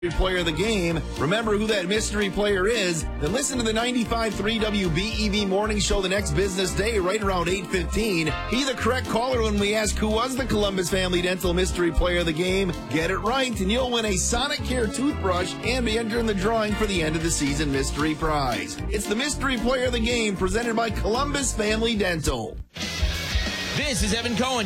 player of the game. Remember who that mystery player is. Then listen to the 95.3 WBEV morning show the next business day right around 8:15. Be the correct caller when we ask who was the Columbus Family Dental mystery player of the game. Get it right and you'll win a Sonicare toothbrush and be entered in the drawing for the end of the season mystery prize. It's the mystery player of the game presented by Columbus Family Dental. This is Evan Cohen.